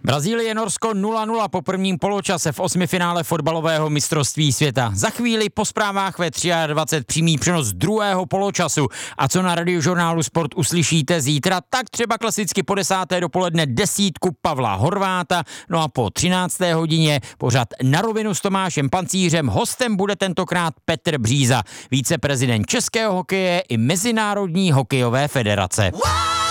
Brazílie, Norsko 0-0 po prvním poločase v osmifinále fotbalového mistrovství světa. Za chvíli po zprávách ve 23 přímý přenos druhého poločasu. A co na Radiožurnálu Sport uslyšíte zítra, tak třeba klasicky po 10. dopoledne desítku Pavla Horváta. No a po 13. hodině pořad Na rovinu s Tomášem Pancířem. Hostem bude tentokrát Petr Bříza, viceprezident českého hokeje i Mezinárodní hokejové federace.